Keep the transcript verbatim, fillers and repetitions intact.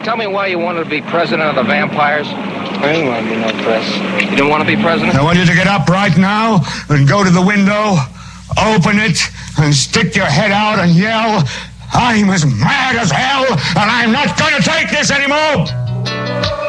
Tell me why you wanted to be president of the vampires. I didn't want to be no press. You didn't want to be president? I want you to get up right now and go to the window, open it, and stick your head out and yell, I'm as mad as hell, and I'm not going to take this anymore!